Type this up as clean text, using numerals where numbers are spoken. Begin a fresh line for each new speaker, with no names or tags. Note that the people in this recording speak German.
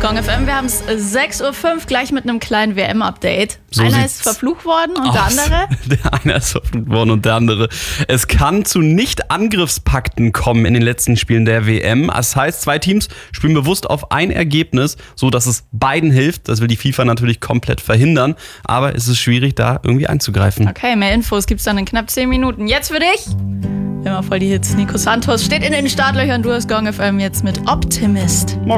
Gong FM, wir haben es 6.05 Uhr, gleich mit einem kleinen WM-Update.
So
einer ist verflucht worden und der andere?
Der eine ist verflucht worden und der andere. Es kann zu Nicht-Angriffspakten kommen in den letzten Spielen der WM. Das heißt, zwei Teams spielen bewusst auf ein Ergebnis, so dass es beiden hilft. Das will die FIFA natürlich komplett verhindern. Aber es ist schwierig, da irgendwie einzugreifen.
Okay, mehr Infos gibt's dann in knapp 10 Minuten. Jetzt für dich! Immer voll die Hits. Nico Santos steht in den Startlöchern. Du hast Gong FM jetzt mit Optimist.